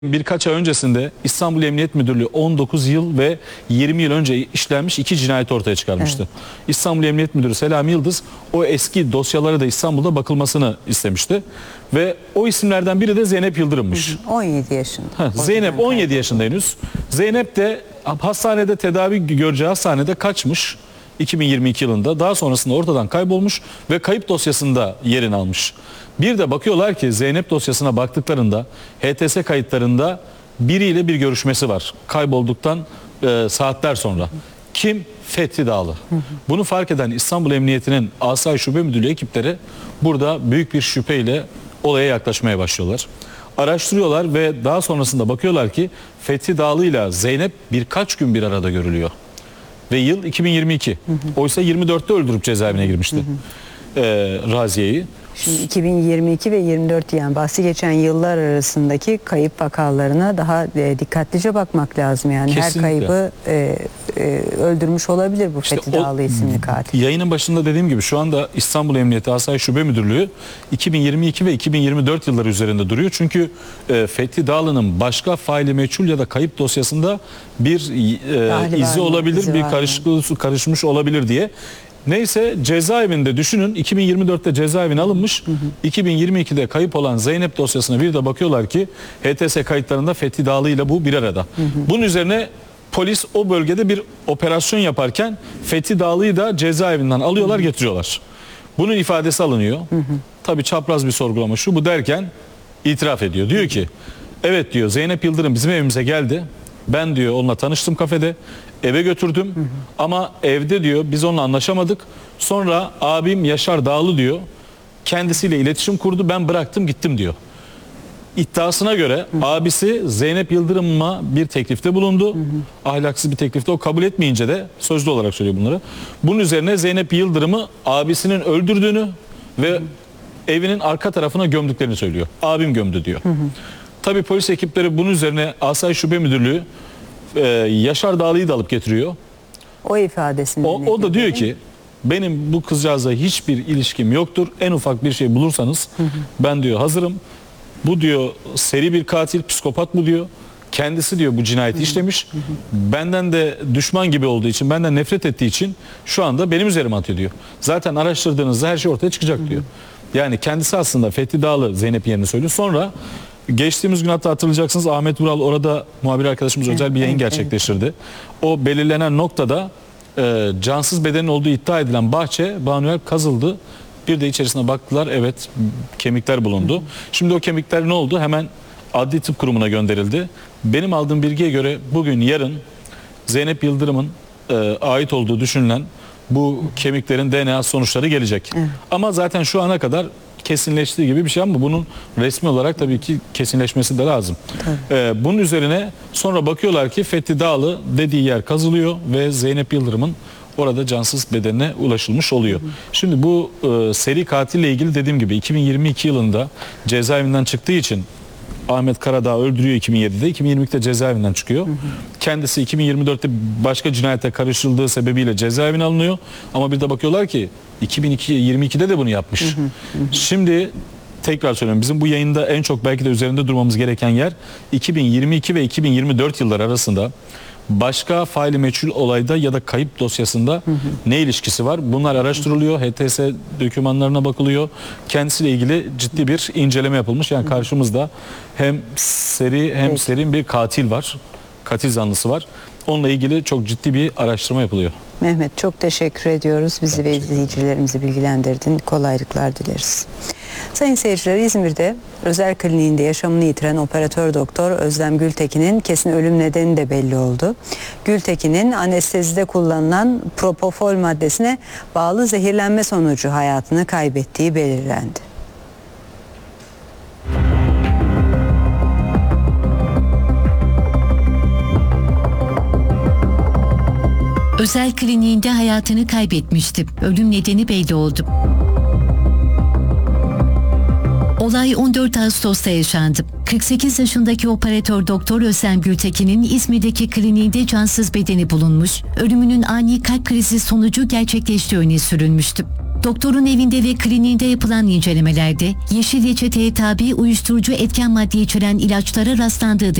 Birkaç ay öncesinde İstanbul Emniyet Müdürlüğü 19 yıl ve 20 yıl önce işlenmiş 2 cinayet ortaya çıkarmıştı. Evet. İstanbul Emniyet Müdürü Selami Yıldız o eski dosyalara da İstanbul'da bakılmasını istemişti. Ve o isimlerden biri de Zeynep Yıldırım'mış. 17 yaşında. Zeynep 17 yaşında henüz. Zeynep de hastanede tedavi göreceği hastanede kaçmış 2022 yılında. Daha sonrasında ortadan kaybolmuş ve kayıp dosyasında yerini almış. Bir de bakıyorlar ki Zeynep dosyasına baktıklarında HTS kayıtlarında biriyle bir görüşmesi var. Kaybolduktan saatler sonra. Kim? Fethi Dağlı. Bunu fark eden İstanbul Emniyeti'nin Asayiş Şube Müdürlüğü ekipleri burada büyük bir şüpheyle olaya yaklaşmaya başlıyorlar. Araştırıyorlar ve daha sonrasında bakıyorlar ki Fethi Dağlı ile Zeynep birkaç gün bir arada görülüyor. Ve yıl 2022. Oysa 24'te öldürüp cezaevine girmişti Raziye'yi. Şimdi 2022 ve 24 yani bahsi geçen yıllar arasındaki kayıp vakalarına daha dikkatlice bakmak lazım. Yani kesinlikle. Her kaybı öldürmüş olabilir bu Fethi Dağlı isimli katil. Yayının başında dediğim gibi şu anda İstanbul Emniyeti Asayiş Şube Müdürlüğü 2022 ve 2024 yılları üzerinde duruyor. Çünkü Fethi Dağlı'nın başka faili meçhul ya da kayıp dosyasında bir izi olabilir, bir karışıklığı karışmış olabilir diye. Neyse cezaevinde düşünün 2024'te cezaevine alınmış, 2022'de kayıp olan Zeynep dosyasına bir de bakıyorlar ki HTS kayıtlarında Fethi Dağlı ile bu bir arada. Bunun üzerine polis o bölgede bir operasyon yaparken Fethi Dağlı'yı da cezaevinden alıyorlar, getiriyorlar. Bunun ifadesi alınıyor. Tabii çapraz bir sorgulama şu bu derken itiraf ediyor. Diyor ki evet diyor Zeynep Yıldırım bizim evimize geldi. Ben diyor onunla tanıştım kafede. Eve götürdüm ama evde diyor biz onunla anlaşamadık. Sonra abim Yaşar Dağlı diyor kendisiyle iletişim kurdu, ben bıraktım gittim diyor. İddiasına göre abisi Zeynep Yıldırım'a bir teklifte bulundu. Ahlaksız bir teklifte, o kabul etmeyince de sözlü olarak söylüyor bunları. Bunun üzerine Zeynep Yıldırım'ı abisinin öldürdüğünü ve evinin arka tarafına gömdüklerini söylüyor. Abim gömdü diyor. Tabii polis ekipleri bunun üzerine Asayiş Şube Müdürlüğü Yaşar Dağlı'yı da alıp getiriyor. O ifadesini. O da diyor ki benim bu kızcağızla hiçbir ilişkim yoktur. En ufak bir şey bulursanız ben diyor hazırım. Bu diyor seri bir katil, psikopat bu diyor. Kendisi diyor bu cinayeti işlemiş. Benden de düşman gibi olduğu için, benden nefret ettiği için şu anda benim üzerime atıyor diyor. Zaten araştırdığınızda her şey ortaya çıkacak diyor. Yani kendisi aslında Fethi Dağlı Zeynep yerini söylüyor. Sonra geçtiğimiz gün hatta hatırlayacaksınız Ahmet Vural orada muhabir arkadaşımız özel bir yayın gerçekleştirdi. O belirlenen noktada cansız bedenin olduğu iddia edilen bahçe manuel kazıldı. Bir de içerisine baktılar, evet kemikler bulundu. Şimdi o kemikler ne oldu? Hemen Adli Tıp Kurumu'na gönderildi. Benim aldığım bilgiye göre bugün yarın Zeynep Yıldırım'ın ait olduğu düşünülen bu kemiklerin DNA sonuçları gelecek. Ama zaten şu ana kadar kesinleştiği gibi bir şey ama bunun resmi olarak tabii ki kesinleşmesi de lazım. Bunun üzerine sonra bakıyorlar ki Fethi Dağlı dediği yer kazılıyor ve Zeynep Yıldırım'ın orada cansız bedenine ulaşılmış oluyor. Şimdi bu seri katille ilgili dediğim gibi 2022 yılında cezaevinden çıktığı için Ahmet Karadağ öldürüyor 2007'de. 2022'de cezaevinden çıkıyor. Kendisi 2024'te başka cinayete karışıldığı sebebiyle cezaevine alınıyor. Ama bir de bakıyorlar ki 2022'de de bunu yapmış. Şimdi tekrar söylüyorum, bizim bu yayında en çok belki de üzerinde durmamız gereken yer 2022 ve 2024 yılları arasında başka faili meçhul olayda ya da kayıp dosyasında ne ilişkisi var? Bunlar araştırılıyor. HTS dokümanlarına bakılıyor. Kendisiyle ilgili ciddi bir inceleme yapılmış. Yani karşımızda hem seri hem serin bir katil var. Katil zanlısı var. Onunla ilgili çok ciddi bir araştırma yapılıyor. Mehmet çok teşekkür ediyoruz. Bizi ve izleyicilerimizi bilgilendirdin. Kolaylıklar dileriz. Sayın seyirciler, İzmir'de özel kliniğinde yaşamını yitiren operatör doktor Özlem Gültekin'in kesin ölüm nedeni de belli oldu. Gültekin'in anestezide kullanılan propofol maddesine bağlı zehirlenme sonucu hayatını kaybettiği belirlendi. Özel kliniğinde hayatını kaybetmişti. Ölüm nedeni belli oldu. Olay 14 Ağustos'ta yaşandı. 48 yaşındaki operatör doktor Özlem Gültekin'in İzmir'deki kliniğinde cansız bedeni bulunmuş, ölümünün ani kalp krizi sonucu gerçekleştiği öne sürülmüştü. Doktorun evinde ve kliniğinde yapılan incelemelerde yeşil reçeteye tabi uyuşturucu etken madde içeren ilaçlara rastlandığı